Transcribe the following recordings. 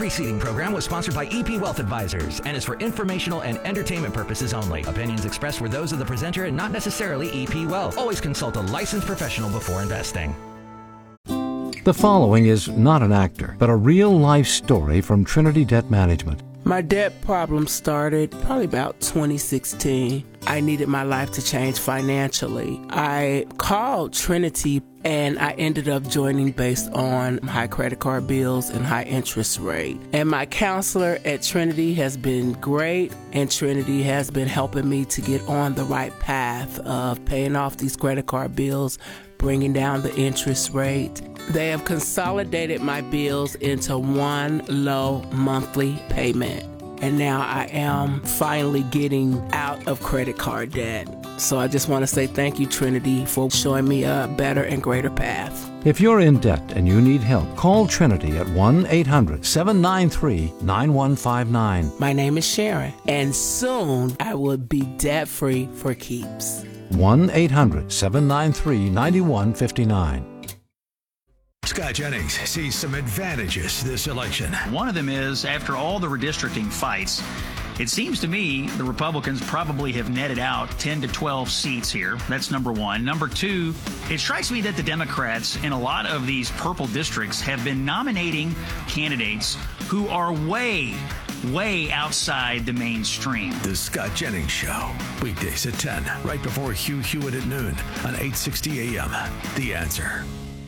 preceding program was sponsored by EP Wealth Advisors and is for informational and entertainment purposes only. Opinions expressed were those of the presenter and not necessarily EP Wealth. Always consult a licensed professional before investing. The following is not an actor, but a real-life story from Trinity Debt Management. My debt problem started probably about 2016. I needed my life to change financially. I called Trinity and I ended up joining based on high credit card bills and high interest rate. And my counselor at Trinity has been great, and Trinity has been helping me to get on the right path of paying off these credit card bills, bringing down the interest rate. They have consolidated my bills into one low monthly payment. And now I am finally getting out of credit card debt. So I just want to say thank you, Trinity, for showing me a better and greater path. If you're in debt and you need help, call Trinity at 1-800-793-9159. My name is Sharon, and soon I will be debt-free for keeps. 1-800-793-9159. Scott Jennings sees some advantages this election. One of them is, after all the redistricting fights, it seems to me the Republicans probably have netted out 10 to 12 seats here. That's number one. Number two, it strikes me that the Democrats in a lot of these purple districts have been nominating candidates who are way outside the mainstream. The Scott Jennings Show, weekdays at 10, right before Hugh Hewitt at noon on 860 AM. The Answer.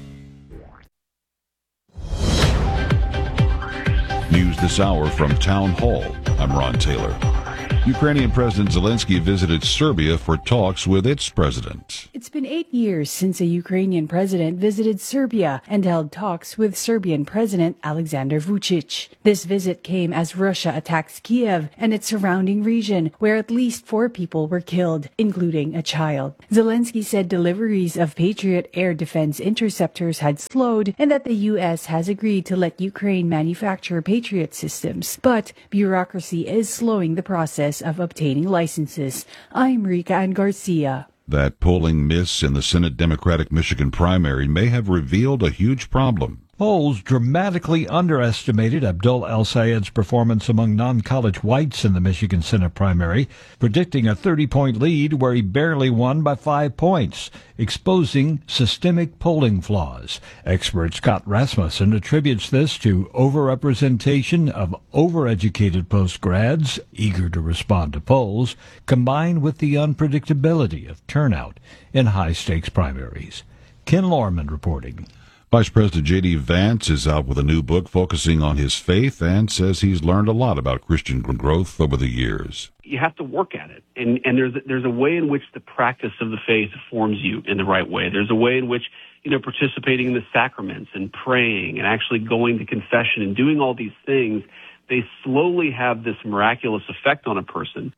News this hour from Town Hall. I'm Ron Taylor. Ukrainian President Zelensky visited Serbia for talks with its president. It's been 8 years since a Ukrainian president visited Serbia and held talks with Serbian President Alexander Vučić. This visit came as Russia attacks Kiev and its surrounding region, where at least 4 people were killed, including a child. Zelensky said deliveries of Patriot air defense interceptors had slowed and that the U.S. has agreed to let Ukraine manufacture Patriot systems. But bureaucracy is slowing the process of obtaining licenses. I'm Rika Ann Garcia. That polling miss in the Senate Democratic Michigan primary may have revealed a huge problem. Polls dramatically underestimated Abdul El-Sayed's performance among non-college whites in the Michigan Senate primary, predicting a 30-point lead where he barely won by 5 points, exposing systemic polling flaws. Expert Scott Rasmussen attributes this to overrepresentation of overeducated postgrads eager to respond to polls, combined with the unpredictability of turnout in high-stakes primaries. Ken Lorman reporting. Vice President J.D. Vance is out with a new book focusing on his faith and says he's learned a lot about Christian growth over the years. You have to work at it, and there's a way in which the practice of the faith forms you in the right way. There's a way in which, participating in the sacraments and praying and actually going to confession and doing all these things, they slowly have this miraculous effect on a person.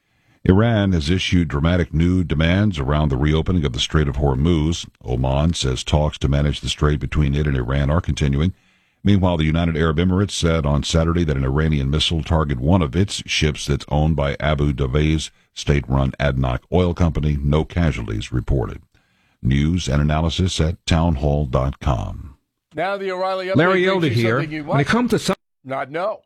Iran has issued dramatic new demands around the reopening of the Strait of Hormuz. Oman says talks to manage the strait between it and Iran are continuing. Meanwhile, the United Arab Emirates said on Saturday that an Iranian missile targeted one of its ships that's owned by Abu Dhabi's state-run ADNOC oil company. No casualties reported. News and analysis at townhall.com. Now the O'Reilly update. Larry Elder here. When it comes to some... Not know.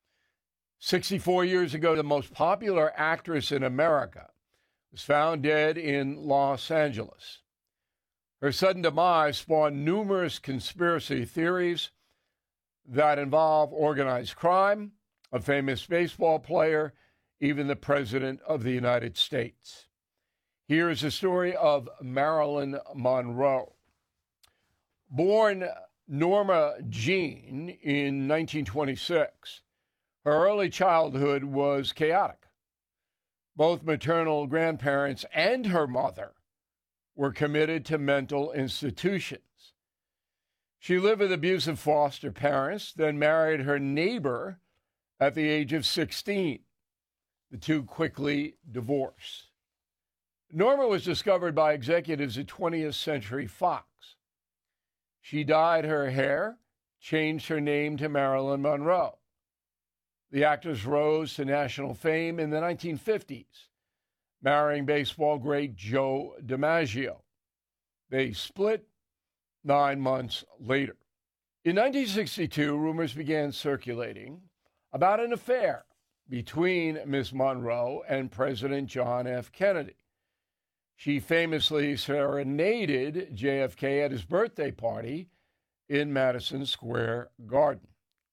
64 years ago, the most popular actress in America was found dead in Los Angeles. Her sudden demise spawned numerous conspiracy theories that involve organized crime, a famous baseball player, even the President of the United States. Here is the story of Marilyn Monroe. Born Norma Jean in 1926, her early childhood was chaotic. Both maternal grandparents and her mother were committed to mental institutions. She lived with abusive foster parents, then married her neighbor at the age of 16. The two quickly divorced. Norma was discovered by executives at 20th Century Fox. She dyed her hair, changed her name to Marilyn Monroe. The actress rose to national fame in the 1950s, marrying baseball great Joe DiMaggio. They split 9 months later. In 1962, rumors began circulating about an affair between Miss Monroe and President John F. Kennedy. She famously serenaded JFK at his birthday party in Madison Square Garden.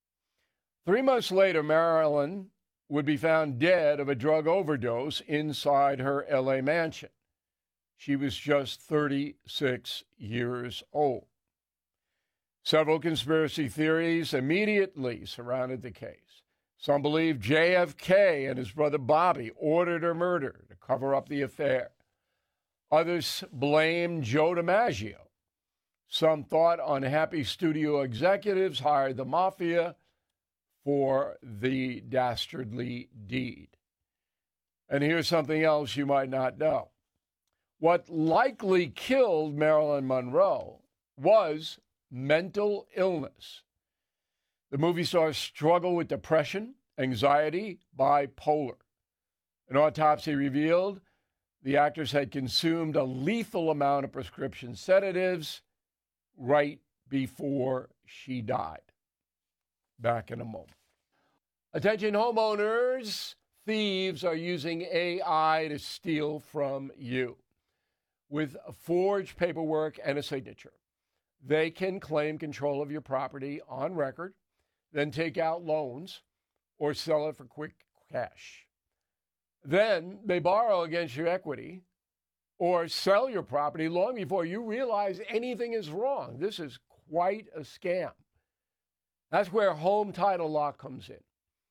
3 months later, Marilyn would be found dead of a drug overdose inside her L.A. mansion. She was just 36 years old. Several conspiracy theories immediately surrounded the case. Some believe JFK and his brother Bobby ordered her murder to cover up the affair. Others blamed Joe DiMaggio. Some thought unhappy studio executives hired the mafia for the dastardly deed. And here's something else you might not know. What likely killed Marilyn Monroe was mental illness. The movie stars struggle with depression, anxiety, bipolar. An autopsy revealed the actress had consumed a lethal amount of prescription sedatives right before she died. Back in a moment. Attention homeowners, thieves are using AI to steal from you. With forged paperwork and a signature, they can claim control of your property on record, then take out loans or sell it for quick cash. Then they borrow against your equity or sell your property long before you realize anything is wrong. This is quite a scam. That's where Home Title Lock comes in.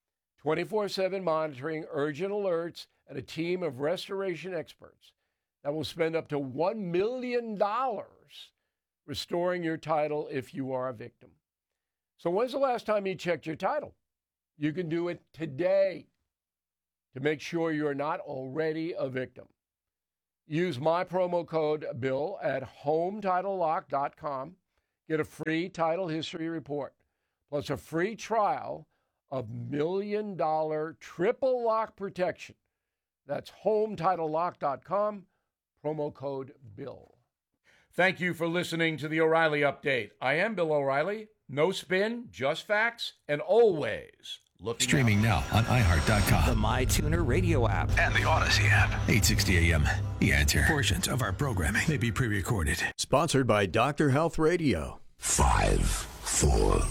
24/7 monitoring, urgent alerts, and a team of restoration experts that will spend up to $1 million restoring your title if you are a victim. So when's the last time you checked your title? You can do it today to make sure you're not already a victim. Use my promo code BILL at HomeTitleLock.com. Get a free title history report, plus a free trial of $1 million triple lock protection. That's HomeTitleLock.com, promo code BILL. Thank you for listening to the O'Reilly Update. I am Bill O'Reilly. No spin, just facts, and always looking Streaming now on iHeart.com. The MyTuner radio app. And the Odyssey app. 860 AM. The Answer. Portions of our programming may be pre-recorded. Sponsored by Dr. Health Radio. 5, 4,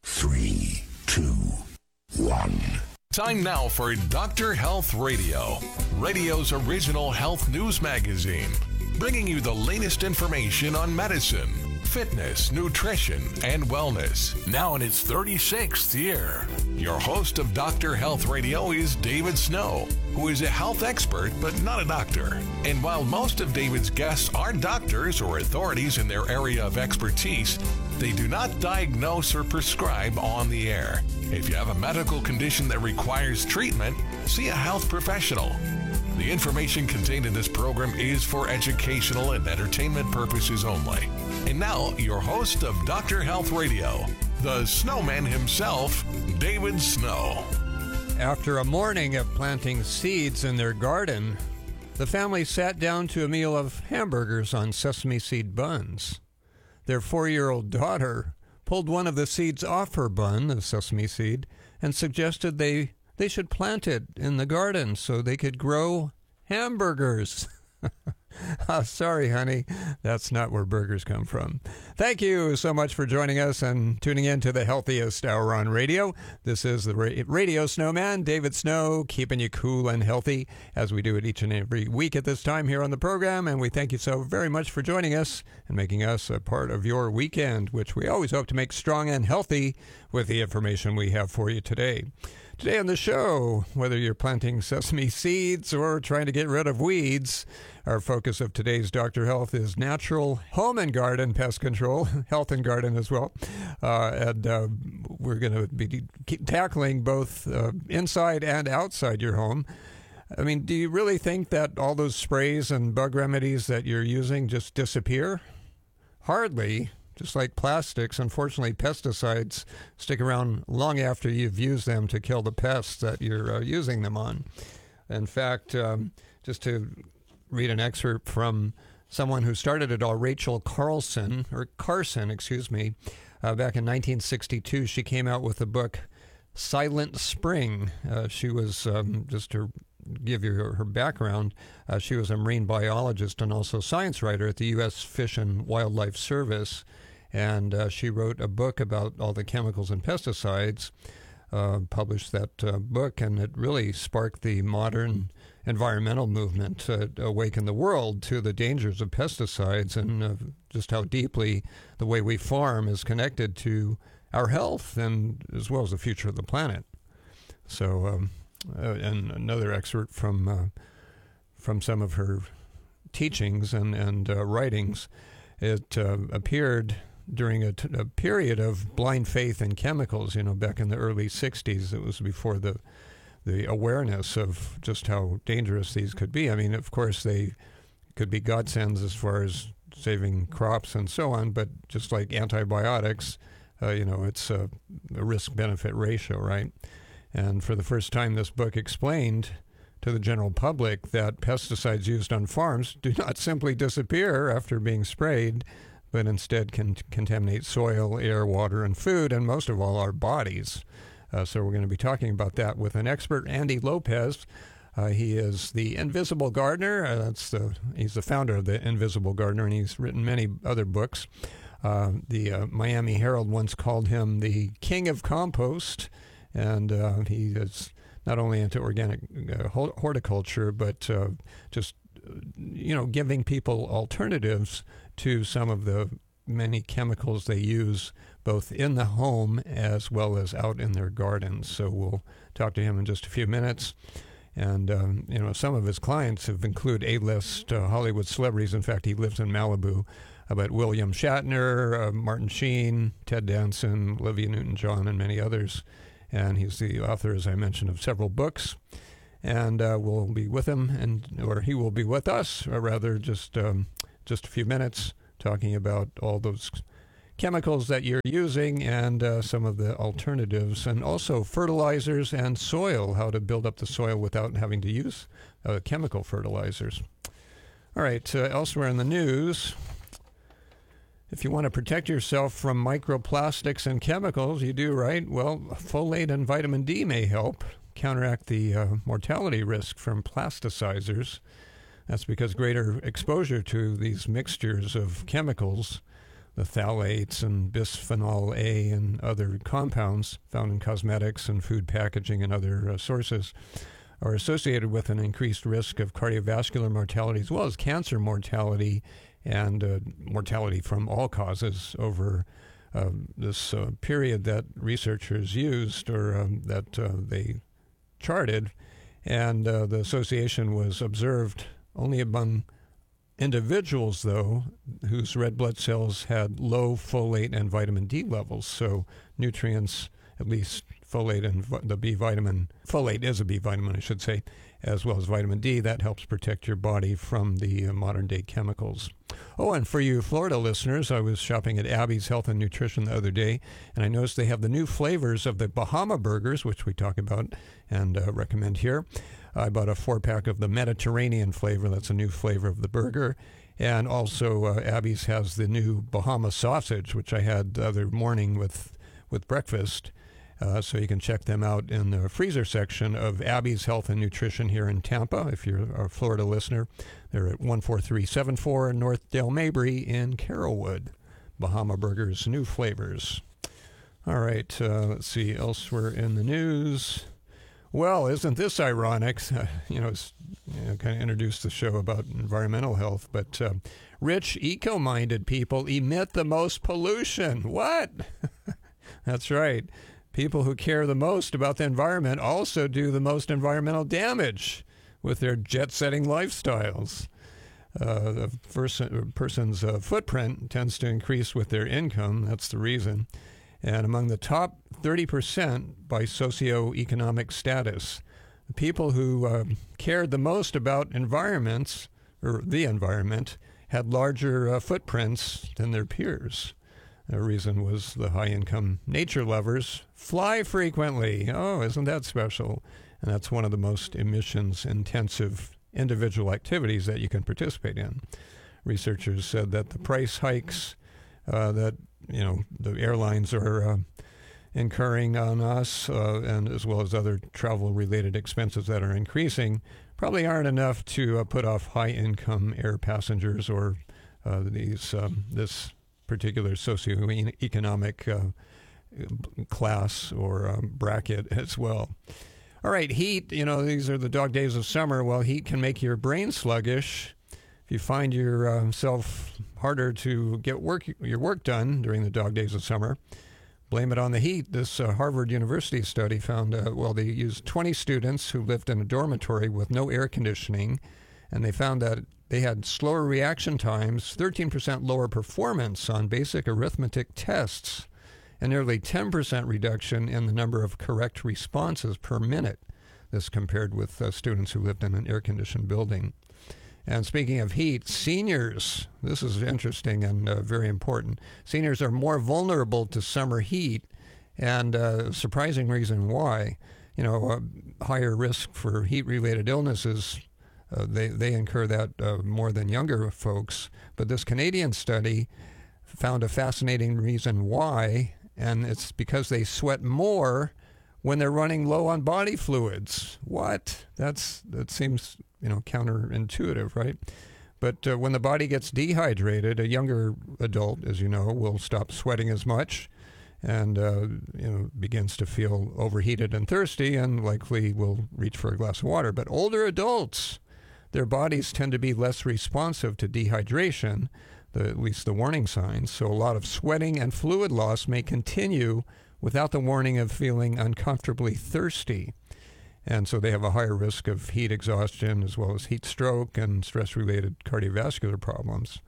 3, 2, 1. Time now for Dr. Health Radio, radio's original health news magazine, bringing you the latest information on medicine, fitness, nutrition, and wellness. Now in its 36th year. Your host of Dr. Health Radio is David Snow, who is a health expert but not a doctor. And while most of David's guests are doctors or authorities in their area of expertise, they do not diagnose or prescribe on the air. If you have a medical condition that requires treatment, see a health professional. The information contained in this program is for educational and entertainment purposes only. And now, your host of Dr. Health Radio, the snowman himself, David Snow. After a morning of planting seeds in their garden, the family sat down to a meal of hamburgers on sesame seed buns. Their 4-year-old daughter pulled one of the seeds off her bun, the sesame seed, and suggested they should plant it in the garden so they could grow hamburgers. Oh, sorry, honey. That's not where burgers come from. Thank you so much for joining us and tuning in to the healthiest hour on radio. This is the Radio Snowman, David Snow, keeping you cool and healthy as we do it each and every week at this time here on the program. And we thank you so very much for joining us and making us a part of your weekend, which we always hope to make strong and healthy with the information we have for you today. Today on the show, whether you're planting sesame seeds or trying to get rid of weeds, our focus of today's Dr. Health is natural home and garden pest control, health and garden as well. We're going to be tackling both inside and outside your home. I mean, do you really think that all those sprays and bug remedies that you're using just disappear? Hardly. Just like plastics, unfortunately, pesticides stick around long after you've used them to kill the pests that you're using them on. In fact, just to read an excerpt from someone who started it all, Rachel Carson, Back in 1962, she came out with the book Silent Spring. She was, just to give you her background, she was a marine biologist and also science writer at the U.S. Fish and Wildlife Service. And she wrote a book about all the chemicals and pesticides, published that book, and it really sparked the modern environmental movement to awaken the world to the dangers of pesticides and just how deeply the way we farm is connected to our health and as well as the future of the planet. So, and another excerpt from some of her teachings and writings, it appeared during a period of blind faith in chemicals, back in the early 60s. It was before the awareness of just how dangerous these could be. I mean, of course, they could be godsends as far as saving crops and so on, but just like antibiotics, it's a risk-benefit ratio, right? And for the first time, this book explained to the general public that pesticides used on farms do not simply disappear after being sprayed, but instead can contaminate soil, air, water, and food, and most of all, our bodies. So we're going to be talking about that with an expert, Andy Lopez. He is the Invisible Gardener. He's the founder of the Invisible Gardener, and he's written many other books. The Miami Herald once called him the King of Compost, and he is not only into organic horticulture, but just giving people alternatives to some of the many chemicals they use both in the home as well as out in their gardens. So we'll talk to him in just a few minutes. And, some of his clients have included A-list Hollywood celebrities. In fact, he lives in Malibu. But William Shatner, Martin Sheen, Ted Danson, Olivia Newton-John, and many others. And he's the author, as I mentioned, of several books. And we'll be with him, or he will be with us, or rather just a few minutes, talking about all those chemicals that you're using and some of the alternatives, and also fertilizers and soil, how to build up the soil without having to use chemical fertilizers. All right, elsewhere in the news, if you want to protect yourself from microplastics and chemicals, you do, right? Well, folate and vitamin D may help counteract the mortality risk from plasticizers. That's because greater exposure to these mixtures of chemicals, the phthalates and bisphenol A and other compounds found in cosmetics and food packaging and other sources, are associated with an increased risk of cardiovascular mortality as well as cancer mortality and mortality from all causes over this period that researchers used or that they charted. And the association was observed only among individuals, though, whose red blood cells had low folate and vitamin D levels. So nutrients, at least folate and the B vitamin, folate is a B vitamin, I should say, as well as vitamin D, that helps protect your body from the modern day chemicals. Oh, and for you Florida listeners, I was shopping at Abby's Health and Nutrition the other day, and I noticed they have the new flavors of the Bahama burgers, which we talk about and recommend here. I bought a 4-pack of the Mediterranean flavor. That's a new flavor of the burger. And also Abby's has the new Bahama sausage, which I had the other morning with breakfast. So you can check them out in the freezer section of Abby's Health and Nutrition here in Tampa. If you're a Florida listener, they're at 14374 North Dale Mabry in Carrollwood. Bahama burgers, new flavors. All right, let's see, elsewhere in the news. Well, isn't this ironic? Kind of introduced the show about environmental health, but rich, eco-minded people emit the most pollution. What? That's right. People who care the most about the environment also do the most environmental damage with their jet-setting lifestyles. The person's footprint tends to increase with their income. That's the reason. And among the top 30% by socioeconomic status, the people who cared the most about environments, or the environment, had larger footprints than their peers. The reason was the high-income nature lovers fly frequently. Oh, isn't that special? And that's one of the most emissions-intensive individual activities that you can participate in. Researchers said that the price hikes that the airlines are incurring on us, and as well as other travel-related expenses that are increasing, probably aren't enough to put off high-income air passengers or this particular socioeconomic class or bracket as well. All right, heat, these are the dog days of summer. Well, heat can make your brain sluggish. If you find yourself harder to get your work done during the dog days of summer, blame it on the heat. This Harvard University study found, they used 20 students who lived in a dormitory with no air conditioning, and they found that they had slower reaction times, 13% lower performance on basic arithmetic tests, and nearly 10% reduction in the number of correct responses per minute. This compared with students who lived in an air-conditioned building. And speaking of heat, seniors, this is interesting and very important. Seniors are more vulnerable to summer heat, and a surprising reason why. Higher risk for heat-related illnesses, they incur that more than younger folks. But this Canadian study found a fascinating reason why, and it's because they sweat more when they're running low on body fluids. What? That seems counterintuitive, right? But when the body gets dehydrated, a younger adult, as you know, will stop sweating as much and begins to feel overheated and thirsty and likely will reach for a glass of water. But older adults, their bodies tend to be less responsive to dehydration, at least the warning signs. So a lot of sweating and fluid loss may continue without the warning of feeling uncomfortably thirsty. And so they have a higher risk of heat exhaustion as well as heat stroke and stress-related cardiovascular problems.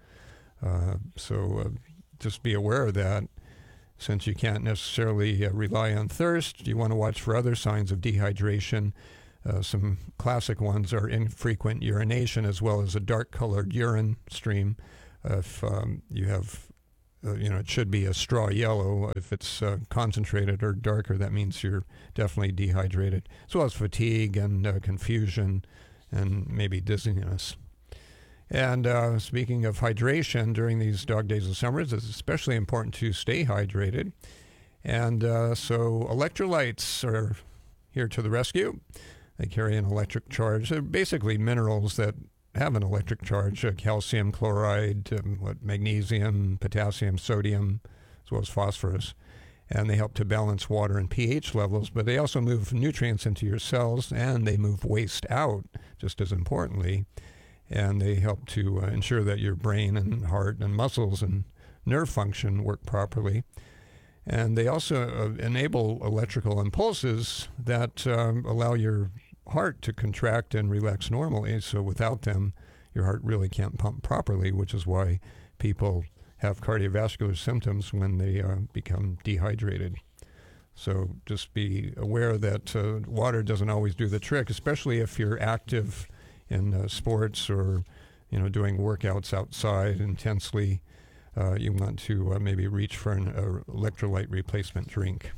So just be aware of that. Since you can't necessarily rely on thirst, you want to watch for other signs of dehydration. Some classic ones are infrequent urination as well as a dark-colored urine stream. If you have it should be a straw yellow. If it's concentrated or darker, that means you're definitely dehydrated, as well as fatigue and confusion and maybe dizziness. And speaking of hydration, during these dog days of summer, it's especially important to stay hydrated. And so electrolytes are here to the rescue. They carry an electric charge. They're basically minerals that have an electric charge, calcium chloride, magnesium, potassium, sodium, as well as phosphorus. And they help to balance water and pH levels, but they also move nutrients into your cells, and they move waste out, just as importantly. And they help to ensure that your brain and heart and muscles and nerve function work properly. And they also enable electrical impulses that allow your heart to contract and relax normally. So without them, your heart really can't pump properly, which is why people have cardiovascular symptoms when they become dehydrated. So just be aware that water doesn't always do the trick, especially if you're active in sports or doing workouts outside intensely. You want to maybe reach for an electrolyte replacement drink.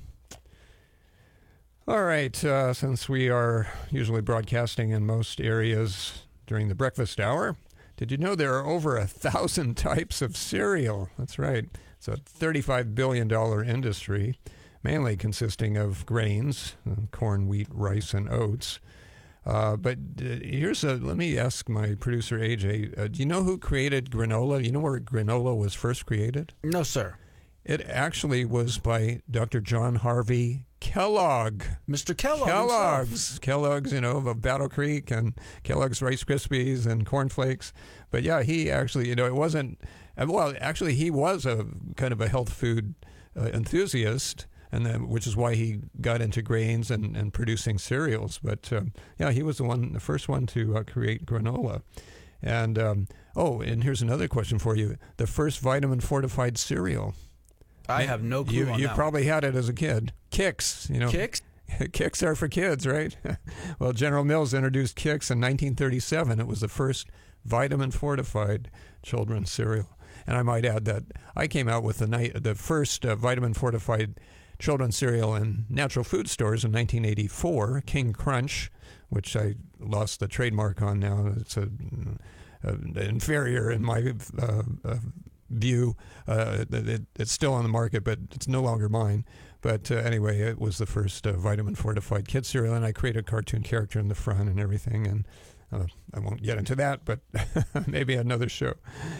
All right, since we are usually broadcasting in most areas during the breakfast hour, did you know there are over 1,000 types of cereal? That's right. It's a $35 billion industry, mainly consisting of grains, corn, wheat, rice, and oats. But let me ask my producer, AJ, do you know who created granola? You know where granola was first created? No, sir. It actually was by Dr. John Harvey Kellogg. Mr. Kellogg. Kellogg's, of Battle Creek, and Kellogg's Rice Krispies and Corn Flakes. But yeah, he actually, it wasn't, actually he was a kind of a health food enthusiast, and then, which is why he got into grains and producing cereals. But he was the first one to create granola. And, and here's another question for you. The first vitamin-fortified cereal. I have no clue on that. You probably had it as a kid. Kix, Kix? Kix are for kids, right? Well, General Mills introduced Kix in 1937. It was the first vitamin-fortified children's cereal. And I might add that I came out with the first vitamin-fortified children's cereal in natural food stores in 1984, King Crunch, which I lost the trademark on now. It's inferior in my View. It's still on the market, but it's no longer mine. But anyway, it was the first vitamin-fortified kid cereal, and I created a cartoon character in the front and everything, and I won't get into that, but maybe another show.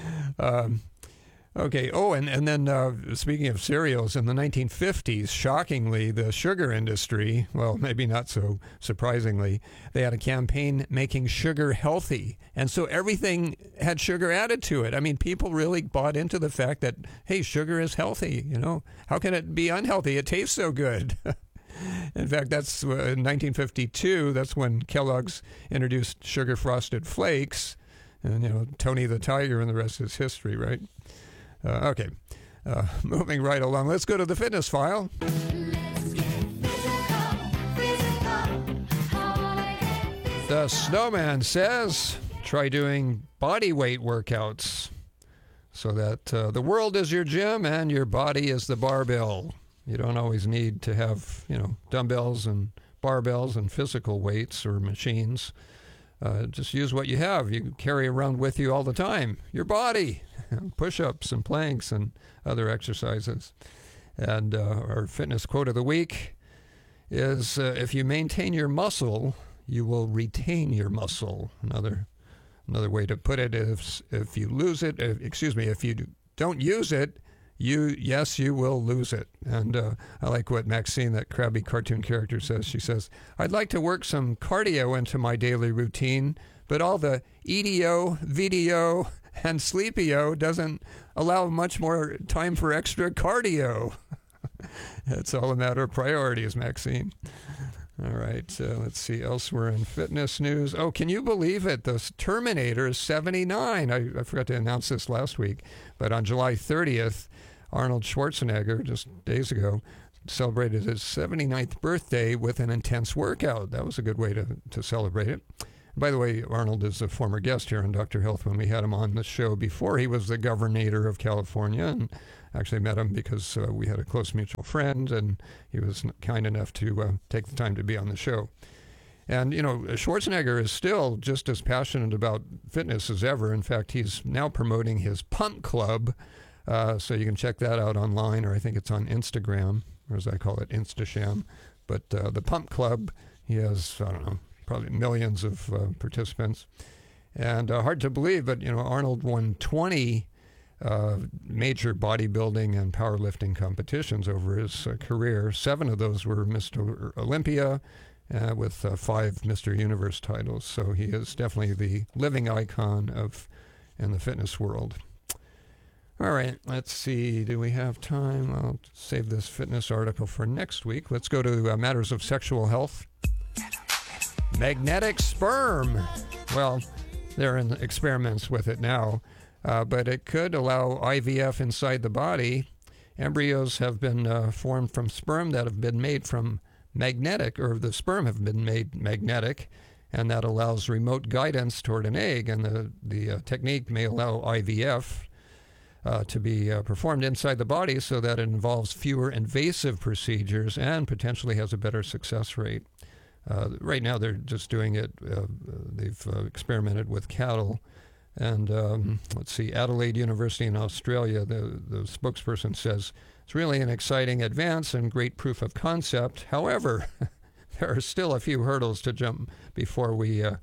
Okay. Oh, and then speaking of cereals, in the 1950s, shockingly, the sugar industry, well, maybe not so surprisingly, they had a campaign making sugar healthy. And so everything had sugar added to it. I mean, people really bought into the fact that, hey, sugar is healthy. You know, how can it be unhealthy? It tastes so good. In fact, that's in 1952. That's when Kellogg's introduced sugar frosted flakes. And, you know, Tony the Tiger and the rest is history, right? Okay, moving right along. Let's go to the fitness file. The Snowman says, try doing body weight workouts so that the world is your gym and your body is the barbell. You don't always need to have, you know, dumbbells and barbells and physical weights or machines. Just use what you have. You carry around with you all the time. Your body. Push-ups and planks and other exercises. And our fitness quote of the week is, if you maintain your muscle, you will retain your muscle. Another way to put it is, if you lose it, if you don't use it, you will lose it. And I like what Maxine, that crabby cartoon character, says. She says, I'd like to work some cardio into my daily routine, but all the EDO, VDO, and Sleepio doesn't allow much more time for extra cardio. It's all a matter of priorities, Maxine. All right, let's see, elsewhere in fitness news. Oh, can you believe it? The Terminator is 79. I forgot to announce this last week, but on July 30th, Arnold Schwarzenegger, just days ago, celebrated his 79th birthday with an intense workout. That was a good way to celebrate it. By the way, Arnold is a former guest here on Dr. Health when we had him on the show before he was the governor of California, and actually met him because we had a close mutual friend, and he was kind enough to take the time to be on the show. And, you know, Schwarzenegger is still just as passionate about fitness as ever. In fact, he's now promoting his Pump Club, so you can check that out online, or I think it's on Instagram, or as I call it, Instasham. But the Pump Club, he has, I don't know, probably millions of participants. And hard to believe, but, you know, Arnold won 20 major bodybuilding and powerlifting competitions over his career. 7 of those were Mr. Olympia, with 5 Mr. Universe titles. So he is definitely the living icon in the fitness world. All right, let's see. Do we have time? I'll save this fitness article for next week. Let's go to matters of sexual health. Magnetic sperm. Well, they're in experiments with it now, but it could allow IVF inside the body. Embryos have been formed from sperm that have been made from magnetic, or the sperm have been made magnetic, and that allows remote guidance toward an egg. And the technique may allow IVF to be performed inside the body so that it involves fewer invasive procedures and potentially has a better success rate. Right now, they're just doing it. They've experimented with cattle. And let's see, Adelaide University in Australia, the spokesperson says, it's really an exciting advance and great proof of concept. However, there are still a few hurdles to jump before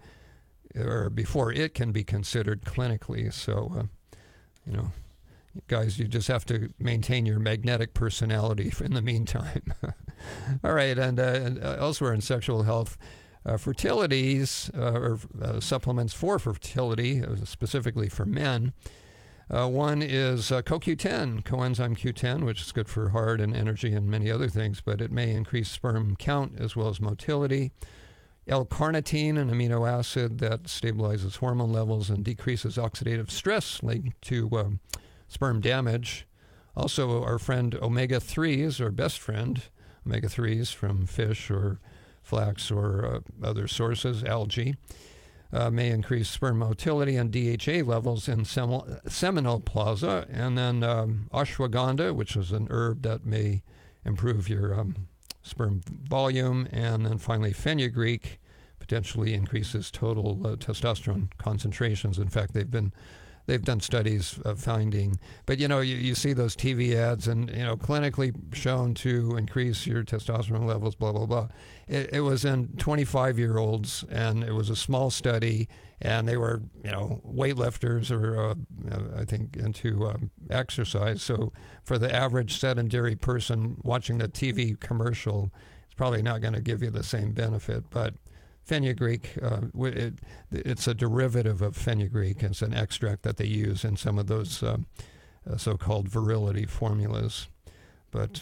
before it can be considered clinically. So, you know, guys, you just have to maintain your magnetic personality in the meantime. All right, and elsewhere in sexual health, fertilities or supplements for fertility, specifically for men. One is CoQ10, coenzyme Q10, which is good for heart and energy and many other things, but it may increase sperm count as well as motility. L-carnitine, an amino acid that stabilizes hormone levels and decreases oxidative stress linked to sperm damage. Also, our friend omega-3s, our best friend, omega-3s from fish or flax or other sources, algae, may increase sperm motility and DHA levels in seminal plaza. And then ashwagandha, which is an herb that may improve your sperm volume. And then finally, fenugreek potentially increases total testosterone concentrations. In fact, they've been they've done studies of finding. But, you see those TV ads and, clinically shown to increase your testosterone levels, blah, blah, blah. It was in 25-year-olds, and it was a small study, and they were, weightlifters or, I think, into exercise. So for the average sedentary person watching the TV commercial, it's probably not going to give you the same benefit. But fenugreek, it's a derivative of fenugreek. It's an extract that they use in some of those so-called virility formulas. But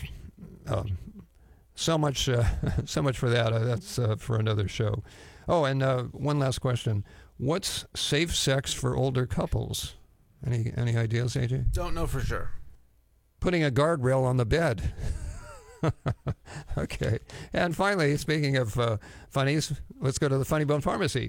so much for that. That's for another show. Oh, and one last question. What's safe sex for older couples? Any ideas, AJ? Don't know for sure. Putting a guardrail on the bed. Okay. And finally, speaking of funnies, let's go to the Funny Bone Pharmacy.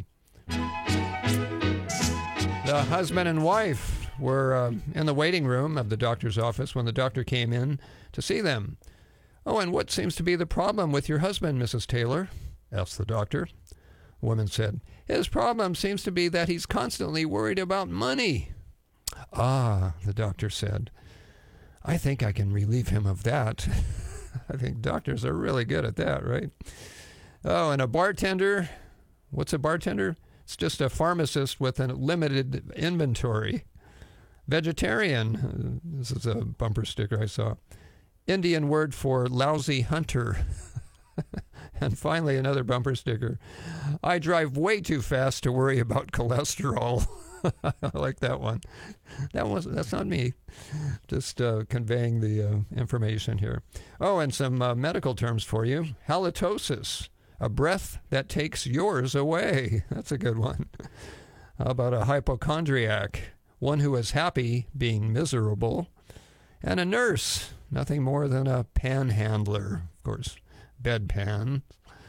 The husband and wife were in the waiting room of the doctor's office when the doctor came in to see them. Oh, and what seems to be the problem with your husband, Mrs. Taylor? Asked the doctor. The woman said, his problem seems to be that he's constantly worried about money. Ah, the doctor said, I think I can relieve him of that. I think doctors are really good at that, right? Oh, and a bartender. What's a bartender? It's just a pharmacist with a limited inventory. Vegetarian. This is a bumper sticker I saw. Indian word for lousy hunter. And finally, another bumper sticker. I drive way too fast to worry about cholesterol. I like that one. That's not me. Just conveying the information here. Oh, and some medical terms for you. Halitosis, a breath that takes yours away. That's a good one. How about a hypochondriac, one who is happy being miserable. And a nurse, nothing more than a panhandler, of course, bedpan.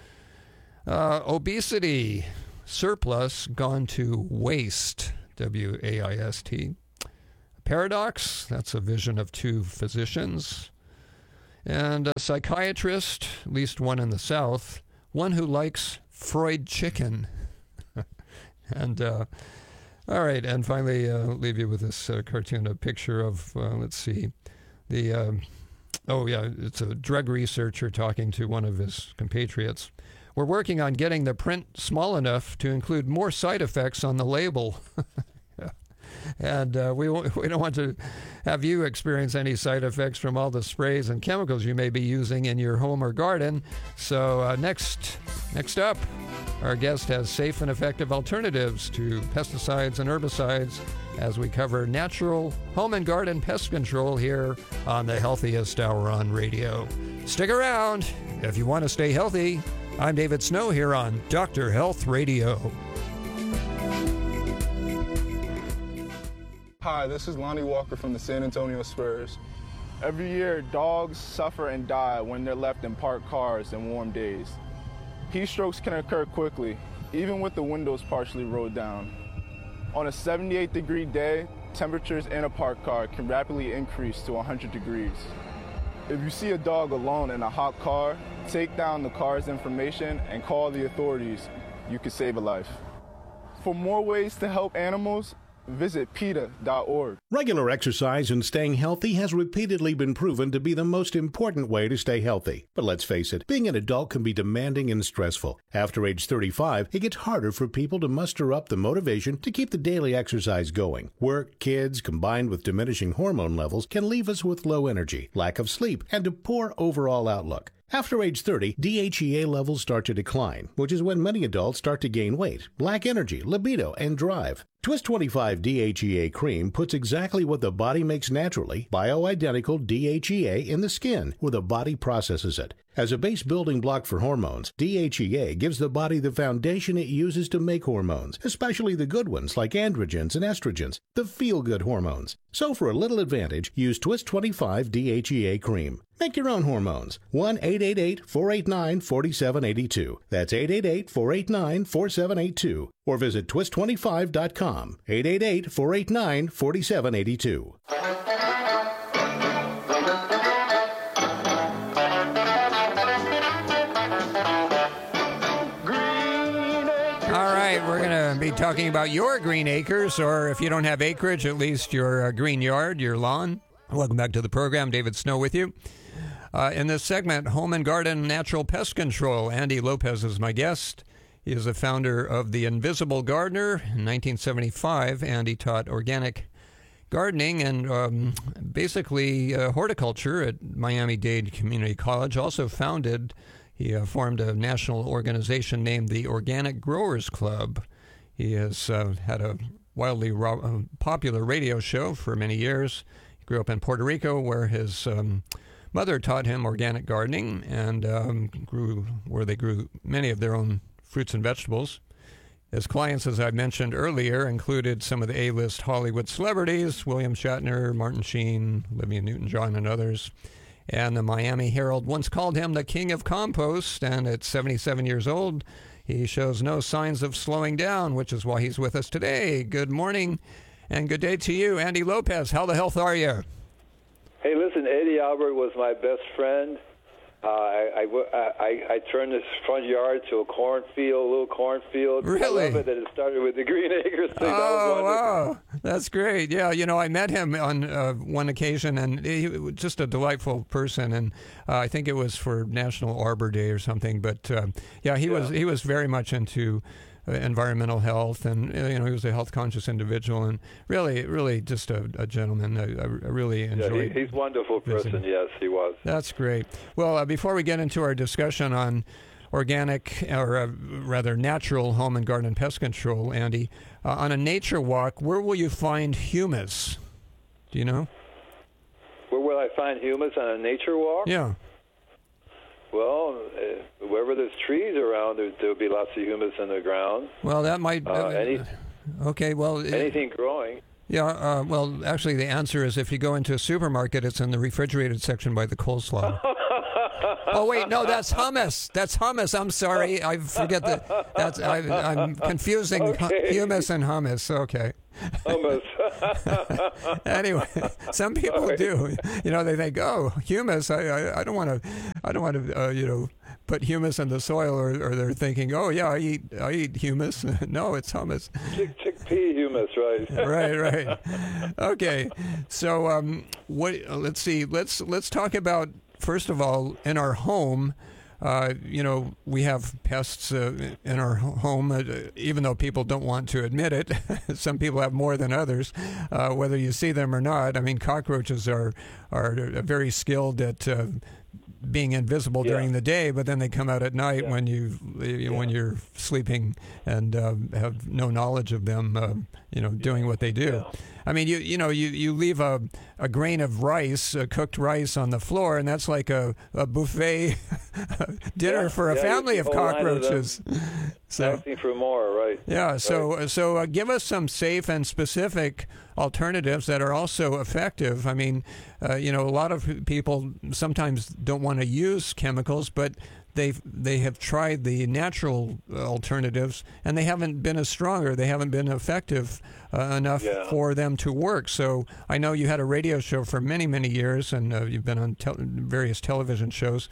Obesity, surplus gone to waste, W-A-I-S-T. Paradox, that's a vision of two physicians. And a psychiatrist, at least one in the South, one who likes fried chicken. And, all right, and finally, I'll leave you with this cartoon, a picture of, let's see, it's a drug researcher talking to one of his compatriots. We're working on getting the print small enough to include more side effects on the label. And we don't want to have you experience any side effects from all the sprays and chemicals you may be using in your home or garden. So next up, our guest has safe and effective alternatives to pesticides and herbicides as we cover natural home and garden pest control here on the Healthiest Hour on Radio. Stick around if you want to stay healthy. I'm David Snow here on Dr. Health Radio. Hi, this is Lonnie Walker from the San Antonio Spurs. Every year, dogs suffer and die when they're left in parked cars in warm days. Heat strokes can occur quickly, even with the windows partially rolled down. On a 78-degree day, temperatures in a parked car can rapidly increase to 100 degrees. If you see a dog alone in a hot car, take down the car's information and call the authorities. You could save a life. For more ways to help animals, visit PETA.org. Regular exercise and staying healthy has repeatedly been proven to be the most important way to stay healthy. But let's face it, being an adult can be demanding and stressful. After age 35, it gets harder for people to muster up the motivation to keep the daily exercise going. Work, kids, combined with diminishing hormone levels, can leave us with low energy, lack of sleep, and a poor overall outlook. After age 30, DHEA levels start to decline, which is when many adults start to gain weight, lack energy, libido, and drive. Twist 25 DHEA cream puts exactly what the body makes naturally, bioidentical DHEA, in the skin, where the body processes it. As a base building block for hormones, DHEA gives the body the foundation it uses to make hormones, especially the good ones like androgens and estrogens, the feel-good hormones. So for a little advantage, use Twist 25 DHEA cream. Make your own hormones. 1-888-489-4782. That's 888-489-4782. Or visit twist25.com. 888-489-4782. right, we're going to be talking about your green acres, or if you don't have acreage, at least your green yard, your lawn. Welcome back to the program. David Snow with you. In this segment, Home and Garden Natural Pest Control. Andy Lopez is my guest. He is the founder of The Invisible Gardener. In 1975, Andy taught organic gardening and basically horticulture at Miami-Dade Community College. Also he formed a national organization named the Organic Growers Club. He has had a wildly popular radio show for many years. He grew up in Puerto Rico, where his mother taught him organic gardening and they grew many of their own fruits and vegetables. His clients, as I mentioned earlier, included some of the A-list Hollywood celebrities, William Shatner, Martin Sheen, Olivia Newton-John, and others. And the Miami Herald once called him the king of compost, and at 77 years old, he shows no signs of slowing down, which is why he's with us today. Good morning and good day to you, Andy Lopez. How the health are you? Hey, listen, Eddie Albert was my best friend. I turned this front yard to a little cornfield. Really? I love it that it started with the Green Acres thing. Oh, wow. That's great. Yeah, I met him on one occasion, and he was just a delightful person, and I think it was for National Arbor Day or something. But, he was very much into environmental health, and he was a health-conscious individual, and really just a gentleman. I really enjoyed. He's a wonderful person. Yes, he was. That's great. Well, before we get into our discussion on organic, or rather natural home and garden pest control, Andy, on a nature walk, where will you find humus? Do you know? Where will I find humus on a nature walk? Yeah. Well, wherever there's trees around, there'll be lots of humus in the ground. Well, that might... okay, well... anything growing. Yeah, well, actually, the answer is if you go into a supermarket, it's in the refrigerated section by the coleslaw. Oh, wait, no, that's hummus. That's hummus. I'm sorry. I forget that. I'm confusing humus and hummus. Okay. Hummus. Anyway, some people do. They think, oh, humus. I don't want to. Put humus in the soil, or they're thinking, oh yeah, I eat humus. No, it's hummus. Chickpea humus, right? Right. Okay, so let's see. Let's talk about, first of all, in our home. We have pests in our home, even though people don't want to admit it. Some people have more than others, whether you see them or not. I mean, cockroaches are very skilled at being invisible during the day, but then they come out at night when when you're sleeping and have no knowledge of them, doing what they do. Yeah. I mean, you leave a grain of rice, cooked rice, on the floor, and that's like a buffet dinner for a family of cockroaches. So asking for more, right? Yeah. So give us some safe and specific alternatives that are also effective. I mean, a lot of people sometimes don't want to use chemicals, but they have tried the natural alternatives, and they haven't been as strong, or they haven't been effective enough for them to work. So I know you had a radio show for many, many years, and you've been on various television shows.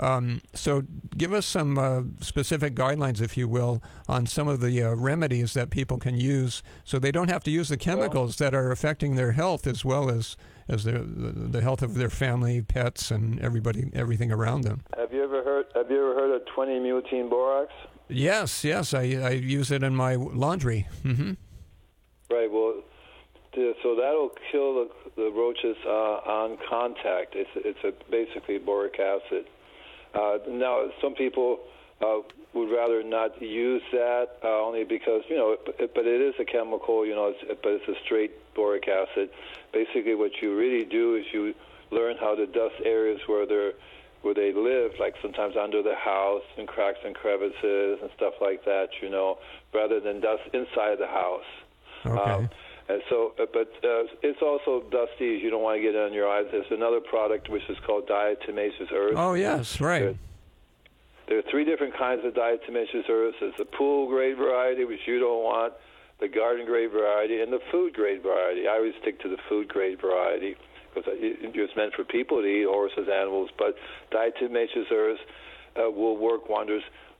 So give us some specific guidelines, if you will, on some of the remedies that people can use, so they don't have to use the chemicals that are affecting their health, as well as the health of their family, pets, and everything around them. Have you ever heard of 20-mutein borax? Yes, I use it in my laundry. Mm-hmm. Right. Well, so that'll kill the roaches on contact. It's basically boric acid. Now, some people would rather not use that only because but it is a chemical. But it's a straight boric acid. Basically, what you really do is you learn how to dust areas where they live, like sometimes under the house and cracks and crevices and stuff like that, rather than dust inside the house. Okay. And so, but it's also dusty. You don't want to get it on your eyes. There's another product which is called diatomaceous earth. Oh, yes, right. There are 3 different kinds of diatomaceous earth. There's the pool-grade variety, which you don't want, the garden-grade variety, and the food-grade variety. I always stick to the food-grade variety because it's meant for people to eat, horses, animals. But diatomaceous earth will work wonders.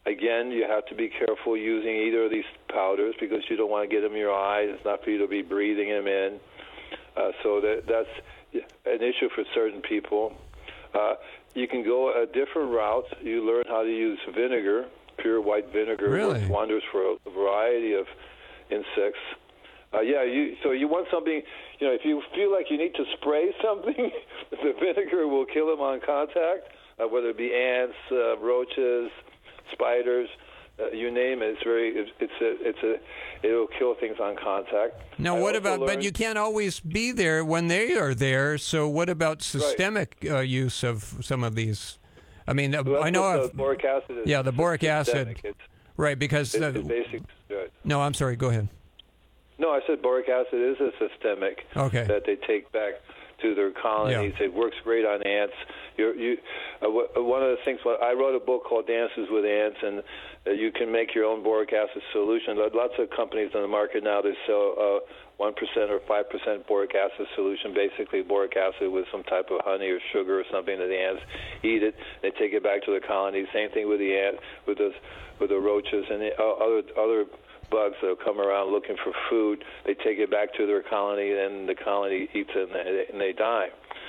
Again, you have to be careful using either of these powders because you don't want to get them in your eyes. It's not for you to be breathing them in. So that's an issue for certain people. You can go a different route. You learn how to use vinegar, pure white vinegar. Really? Works wonders for a variety of insects. So you want something, if you feel like you need to spray something, the vinegar will kill them on contact, whether it be ants, roaches, spiders, you name it. It'll kill things on contact. Now, what about? But you can't always be there when they are there. So, what about systemic use of some of these? I mean, I know the boric acid. The boric acid. Right, because it's basic. No, I'm sorry. Go ahead. No, I said boric acid is a systemic that they take back to their colonies. It works great on ants. One of the things, I wrote a book called Dances with Ants, and you can make your own boric acid solution. Lots of companies on the market now, they sell 1% or 5% boric acid solution, basically boric acid with some type of honey or sugar or something that the ants eat it. They take it back to the colony. Same thing with the ant, with the roaches and the other bugs that will come around looking for food. They take it back to their colony, and the colony eats it, and they die.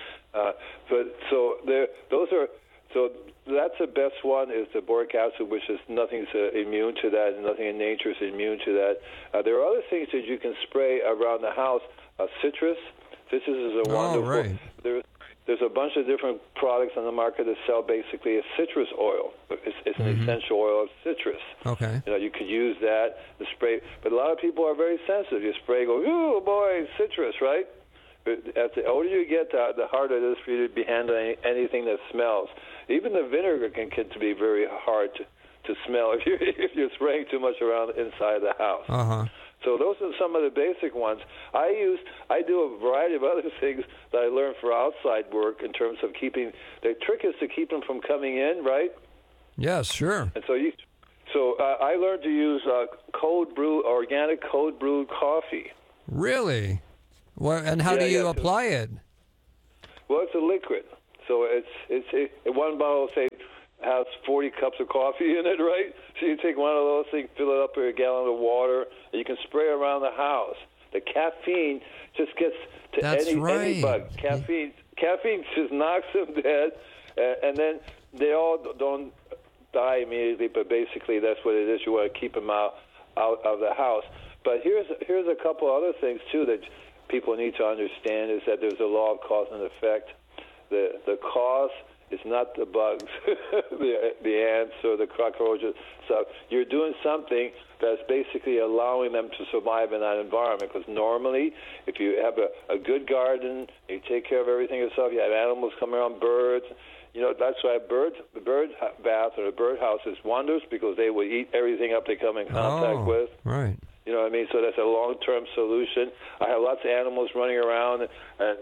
So that's the best one is the boric acid, which is nothing's immune to that, and nothing in nature is immune to that. There are other things that you can spray around the house. Citrus. Citrus is a wonderful. Right. There's a bunch of different products on the market that sell basically a citrus oil. It's an essential oil of citrus. Okay. You could use that to spray, but a lot of people are very sensitive. You spray, go, oh boy, citrus, right? As the older you get, the harder it is for you to be handling anything that smells. Even the vinegar can get to be very hard to smell if you're spraying too much around inside the house. Uh-huh. So those are some of the basic ones. I do a variety of other things that I learned for outside work in terms of keeping. The trick is to keep them from coming in, right? Yes, sure. And so I learned to use organic cold brewed coffee. Really? Well, and how do you apply it? Well, it's a liquid. So it's one bottle, say, has 40 cups of coffee in it, right? So you take one of those things, fill it up with a gallon of water, and you can spray around the house. The caffeine just gets to any bug. Caffeine just knocks them dead, and then they all don't die immediately, but basically that's what it is. You want to keep them out of the house. But here's a couple other things, too, that people need to understand is that there's a law of cause and effect. The cause is not the bugs, the ants or the cockroaches. So you're doing something that's basically allowing them to survive in that environment. Because normally, if you have a good garden, you take care of everything yourself, you have animals come around, birds. That's why the bird bath or the bird house is wonders because they will eat everything up they come in contact with. Right. You know what I mean? So that's a long-term solution. I have lots of animals running around, and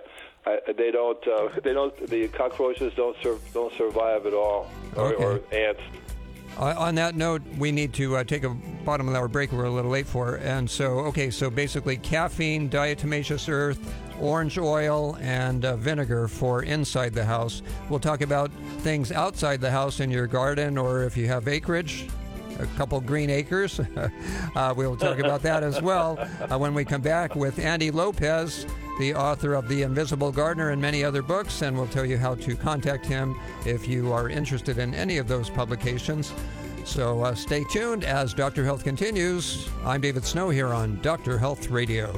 the cockroaches don't survive at all, or ants. On that note, we need to take a bottom of the hour break we're a little late for. And so basically caffeine, diatomaceous earth, orange oil, and vinegar for inside the house. We'll talk about things outside the house in your garden, or if you have acreage, a couple green acres. We'll talk about that as well when we come back with Andy Lopez, the author of The Invisible Gardener and many other books, and we'll tell you how to contact him if you are interested in any of those publications. So stay tuned as Dr. Health continues. I'm David Snow here on Dr. Health Radio.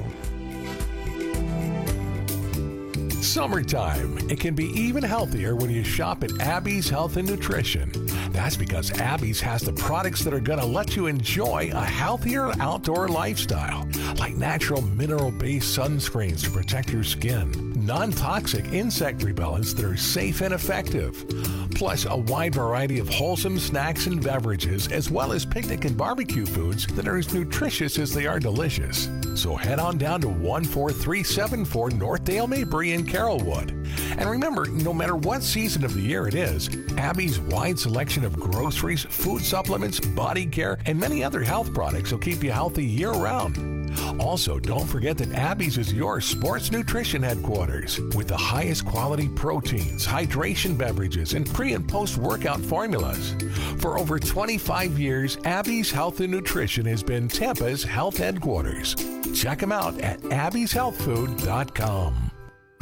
Summertime. It can be even healthier when you shop at Abby's Health and Nutrition. That's because Abby's has the products that are going to let you enjoy a healthier outdoor lifestyle, like natural mineral-based sunscreens to protect your skin, non-toxic insect repellents that are safe and effective, plus a wide variety of wholesome snacks and beverages, as well as picnic and barbecue foods that are as nutritious as they are delicious. So head on down to 14374 North Dale Mabry in Carrollwood. And remember, no matter what season of the year it is, Abby's wide selection of groceries, food supplements, body care, and many other health products will keep you healthy year-round. Also, don't forget that Abby's is your sports nutrition headquarters with the highest quality proteins, hydration beverages, and pre- and post-workout formulas. For over 25 years, Abby's Health and Nutrition has been Tampa's health headquarters. Check them out at abbyshealthfood.com.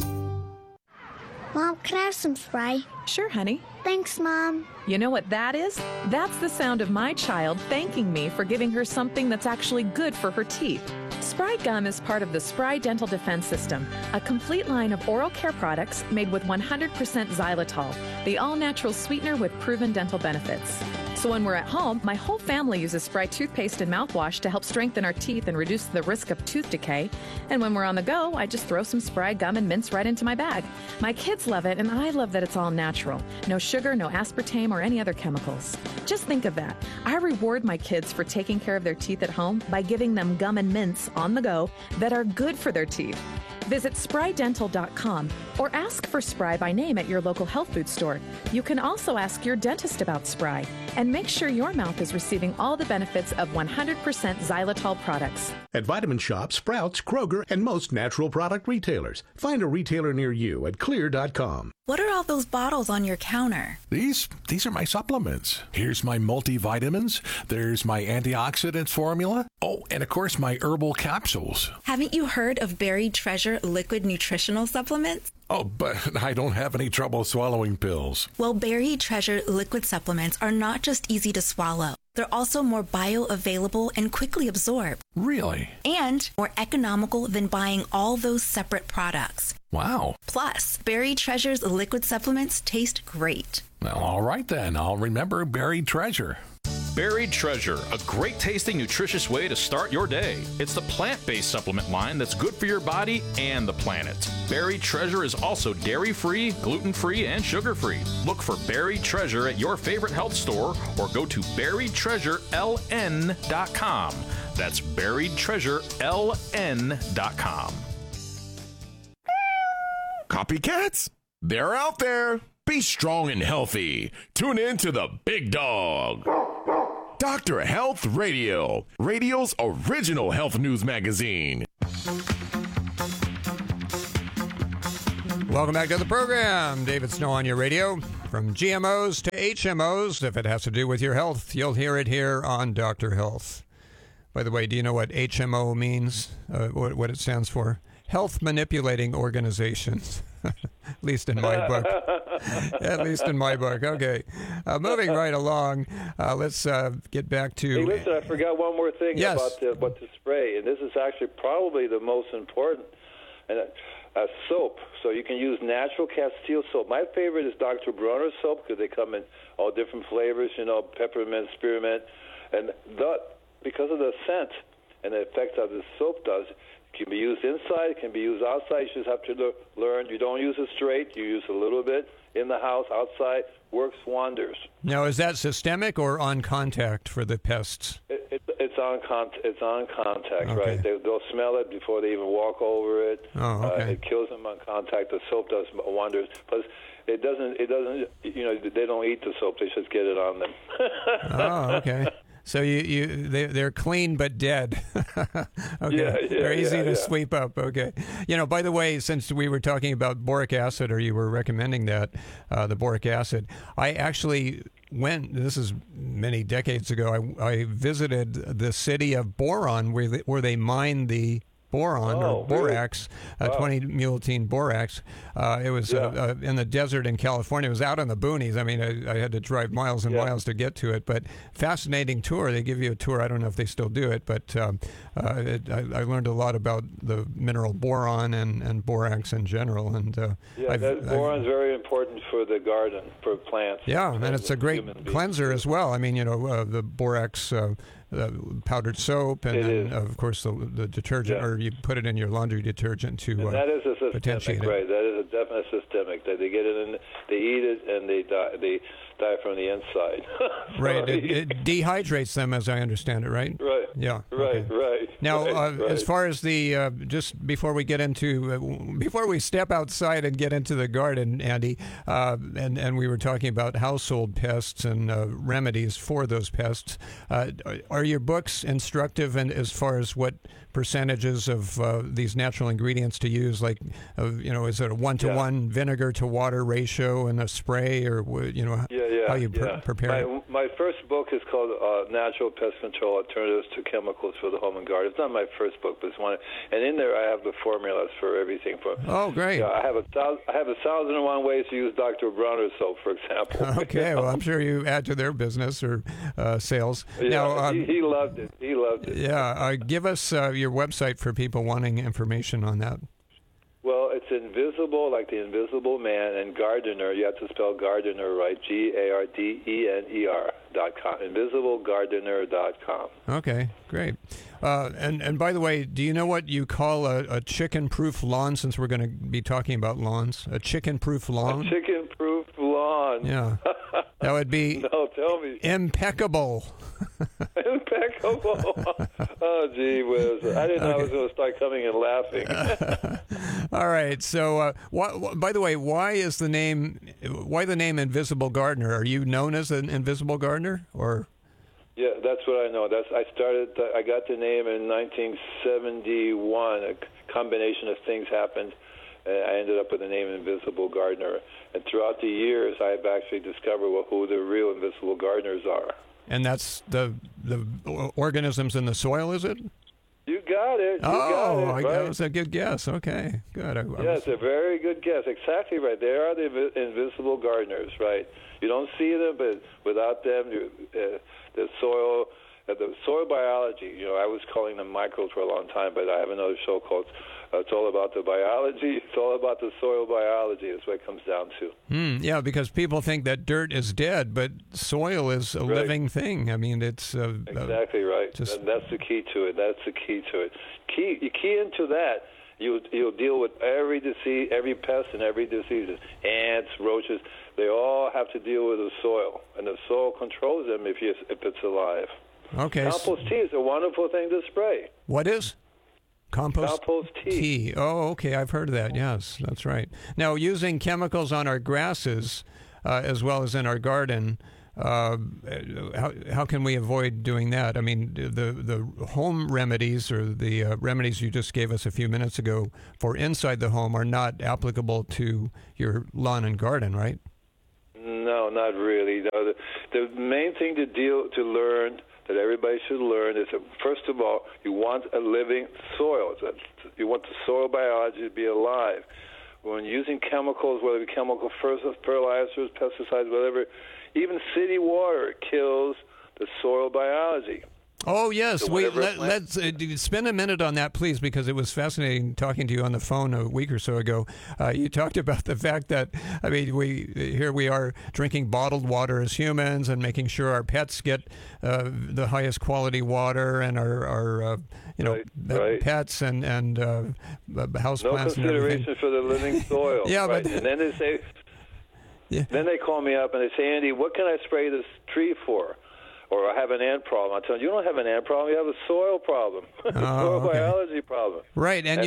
Mom, can I have some Spry? Sure, honey. Thanks, Mom. You know what that is? That's the sound of my child thanking me for giving her something that's actually good for her teeth. Spry Gum is part of the Spry Dental Defense System, a complete line of oral care products made with 100% xylitol, the all-natural sweetener with proven dental benefits. So when we're at home, my whole family uses Spry toothpaste and mouthwash to help strengthen our teeth and reduce the risk of tooth decay. And when we're on the go, I just throw some Spry gum and mints right into my bag. My kids love it, and I love that it's all natural. No sugar, no aspartame, or any other chemicals. Just think of that. I reward my kids for taking care of their teeth at home by giving them gum and mints on the go that are good for their teeth. Visit sprydental.com or ask for Spry by name at your local health food store. You can also ask your dentist about Spry and make sure your mouth is receiving all the benefits of 100% xylitol products. At Vitamin Shoppe, Sprouts, Kroger, and most natural product retailers. Find a retailer near you at clear.com. What are all those bottles on your counter? These are my supplements. Here's my multivitamins. There's my antioxidants formula. Oh, and of course my herbal capsules. Haven't you heard of Berry Treasure liquid nutritional supplements? Oh, but I don't have any trouble swallowing pills. Well, Berry Treasure liquid supplements are not just easy to swallow. They're also more bioavailable and quickly absorbed. Really? And more economical than buying all those separate products. Wow. Plus, Berry Treasure's liquid supplements taste great. Well, all right then. I'll remember Buried Treasure. Buried Treasure, a great tasting, nutritious way to start your day. It's the plant-based supplement line that's good for your body and the planet. Buried Treasure is also dairy-free, gluten-free, and sugar-free. Look for Buried Treasure at your favorite health store or go to buriedtreasureln.com. That's buriedtreasureln.com. Copycats? They're out there. Be strong and healthy. Tune in to the Big Dog. Dr. Health Radio, radio's original health news magazine. Welcome back to the program. David Snow on your radio. From GMOs to HMOs, if it has to do with your health, you'll hear it here on Dr. Health. By the way, do you know what HMO means? What it stands for? Health Manipulating Organizations. At least in my book. At least in my book. Okay. Moving right along, let's get back to... Hey, listen, I forgot one more thing about the spray, and this is actually probably the most important. And soap. So you can use natural Castile soap. My favorite is Dr. Bronner's soap because they come in all different flavors, peppermint, spearmint. And because of the scent and the effect that the soap does, it can be used inside, it can be used outside. You just have to learn. You don't use it straight. You use a little bit in the house, outside. Works wonders. Now, is that systemic or on contact for the pests? It's on contact, okay. Right? They'll smell it before they even walk over it. Oh, okay. It kills them on contact. The soap does wonders. Plus, it doesn't. They don't eat the soap. They just get it on them. Oh, okay. So they're clean but dead. Okay, they're easy to sweep up. Okay, by the way, since we were talking about boric acid, or you were recommending that the boric acid, I actually went. This is many decades ago. I visited the city of Boron, where they mine the boron or borax, 20-multene borax. It was in the desert in California. It was out in the boonies. I mean, I had to drive miles and miles to get to it. But fascinating tour. They give you a tour. I don't know if they still do it, but I learned a lot about the mineral boron and borax in general. And boron's very important for the garden, for plants. Yeah, and it's a great cleanser as well. I mean, the borax powdered soap, and then, of course, the detergent, or you put it in your laundry detergent to that is a potentiate systemic, right? That is a definite systemic. They get it in, they eat it, and they die from the inside. Right. It dehydrates them, as I understand it, right? Right. Yeah. Right. Okay. Right. Now, right. As far as the just before we get into before we step outside and get into the garden, Andy, and we were talking about household pests and remedies for those pests. Are your books instructive in as far as what percentages of these natural ingredients to use? Like, is it a 1-to-1 vinegar to water ratio in a spray, or Yeah. how you prepare it? My first book is called Natural Pest Control Alternatives to Chemicals for the Home and Garden. It's not my first book, but it's one. And in there, I have the formulas for everything. Oh, great! I have 1,001 ways to use Dr. Bronner's soap, for example. Okay, well, I'm sure you add to their business or sales. Yeah, now, he loved it. He loved it. Yeah, give us your website for people wanting information on that. Well, it's Invisible, like the Invisible Man, and Gardener. You have to spell Gardener right, GARDENER.com, InvisibleGardener.com. Okay, great. And by the way, do you know what you call a chicken-proof lawn, since we're going to be talking about lawns? A chicken-proof lawn? A chicken-proof lawn. Yeah. That would be no, tell me. Impeccable. Impeccable. Oh, gee whiz. I didn't know I was going to start coming and laughing. All right. So, by the way, why the name Invisible Gardener? Are you known as an invisible gardener, or? Yeah, that's what I know. I got the name in 1971. A combination of things happened. I ended up with the name Invisible Gardener. And throughout the years, I've actually discovered who the real invisible gardeners are. And that's the organisms in the soil, is it? You got it. That was a good guess. Okay, good. It's a very good guess. Exactly right. They are the invisible gardeners, right? You don't see them, but without them, the soil biology. I was calling them microbes for a long time, but I have another show called it's all about the biology. It's all about the soil biology. That's what it comes down to. Yeah, because people think that dirt is dead, but soil is a living thing. I mean, it's exactly right. And that's the key to it. You key into that. You'll deal with every disease, every pest, and every disease. Ants, roaches. They all have to deal with the soil, and the soil controls them if it's alive. Okay. Compost tea is a wonderful thing to spray. What is? Compost tea. Oh, okay. I've heard of that. Yes, that's right. Now, using chemicals on our grasses as well as in our garden, how can we avoid doing that? I mean, the home remedies or the remedies you just gave us a few minutes ago for inside the home are not applicable to your lawn and garden, right? No, not really. No, the main thing to learn that everybody should learn is that, first of all, you want a living soil. You want the soil biology to be alive. When using chemicals, whether it be chemical fertilizers, pesticides, whatever, even city water kills the soil biology. Oh, yes. So let's spend a minute on that, please, because it was fascinating talking to you on the phone a week or so ago. You talked about the fact that, I mean, we are drinking bottled water as humans and making sure our pets get the highest quality water, and our pets and house plants. No consideration for the living soil. Yeah, right? but and then they say, then they call me up and they say, Andy, what can I spray this tree for? Or I have an ant problem. I tell them, you don't have an ant problem. You have a soil problem, soil biology problem. Right, and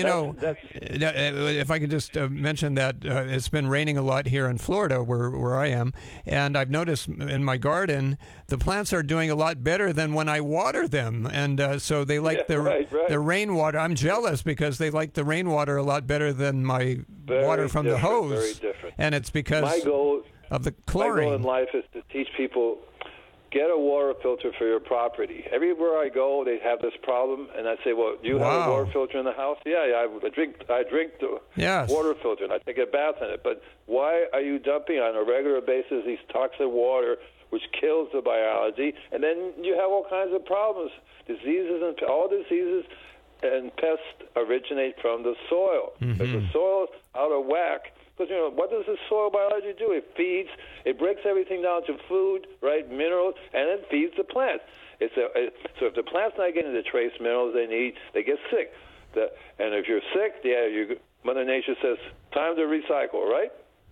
if I could just mention that it's been raining a lot here in Florida, where I am, and I've noticed in my garden the plants are doing a lot better than when I water them, and so they like the rainwater. I'm jealous because they like the rainwater a lot better than my water from the hose. Very different. And it's because of the chlorine. My goal in life is to teach people. Get a water filter for your property. Everywhere I go, they have this problem, and I say, "Well, do you have a water filter in the house?" Yeah, I drink the water filter, and I take a bath in it. But why are you dumping on a regular basis these toxic water, which kills the biology, and then you have all kinds of problems, diseases, and all diseases and pests originate from the soil. If the soil's out of whack. Because, what does the soil biology do? It breaks everything down to food, right, minerals, and it feeds the plants. So if the plant's not getting the trace minerals they need, they get sick. And if you're sick, Mother Nature says, time to recycle, right?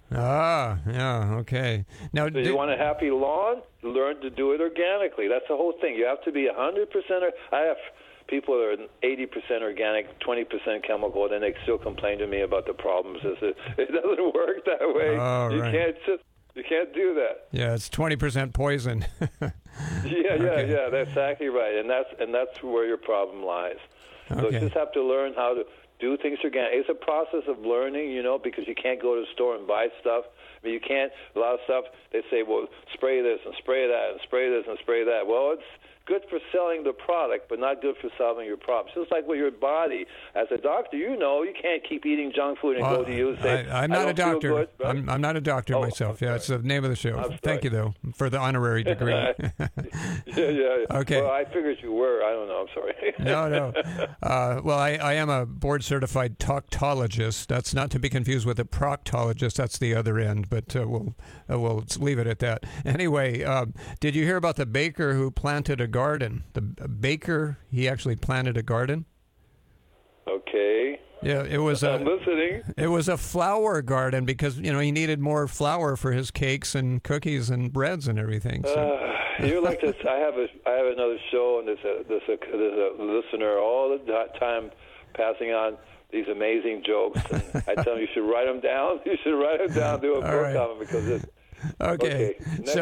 Okay. Now, so you want a happy lawn? Learn to do it organically. That's the whole thing. You have to be 100%. I have people that are 80% organic, 20% chemical, and then they still complain to me about the problems. It doesn't work that way. You can't do that. Yeah, it's 20% poison. Yeah. That's exactly right, and that's where your problem lies. So you just have to learn how to do things organic. It's a process of learning, because you can't go to the store and buy stuff. I mean, you can't, a lot of stuff, they say, well, spray this and spray that and spray this and spray that. Well, it's good for selling the product, but not good for solving your problems. Just like with your body. As a doctor, you know you can't keep eating junk food and go to you and say, I'm not a doctor. Good, right? I'm not a doctor myself. Yeah, it's the name of the show. Thank you, though, for the honorary degree. yeah. Okay. Well, I figured you were. I don't know. I'm sorry. No. Well, I am a board-certified proctologist. That's not to be confused with a proctologist. That's the other end, but we'll leave it at that. Anyway, did you hear about the baker who planted a garden? The baker, he actually planted a garden. Okay. Yeah, it was I'm listening. It was a flour garden because he needed more flour for his cakes and cookies and breads and everything. So. You're like this. I have another show, and there's a listener all the time passing on these amazing jokes. And I tell him you should write them down. You should write them down. Do a book on them because it's. Okay.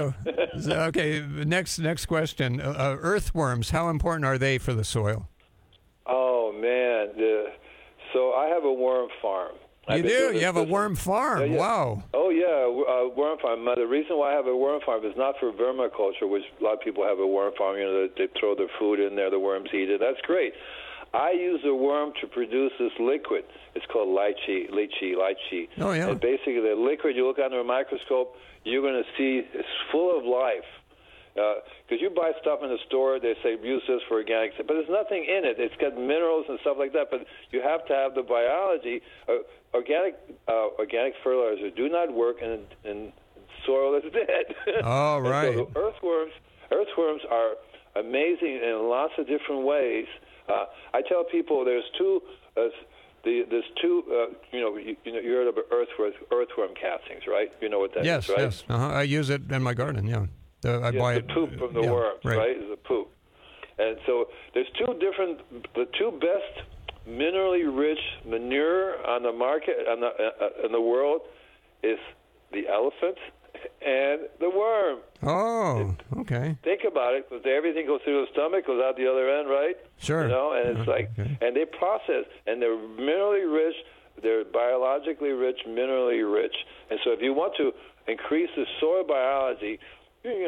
Next question. Earthworms, how important are they for the soil? Oh, man. So I have a worm farm. You do? You have a worm farm? Yeah. Wow. Oh, yeah, worm farm. The reason why I have a worm farm is not for vermiculture, which a lot of people have a worm farm. They throw their food in there, the worms eat it. That's great. I use a worm to produce this liquid. It's called lychee. Oh, yeah. And basically, the liquid, you look under a microscope, you're going to see it's full of life. Because you buy stuff in the store, they say use this for organic, but there's nothing in it. It's got minerals and stuff like that, but you have to have the biology. Organic fertilizer do not work in soil that's dead. Oh, right. So earthworms are amazing in lots of different ways. I tell people there's two. You heard of earthworm castings, right? You know what that is, right? Yes. I use it in my garden. Yeah. I buy the poop from the worms, right? Is the poop, and so there's the two best minerally rich manure on the market in the world is the elephant and the worm. Oh, okay. Think about it, because everything goes through the stomach, goes out the other end, right? Sure. And it's and they process, and they're minerally rich, they're biologically rich, minerally rich. And so if you want to increase the soil biology,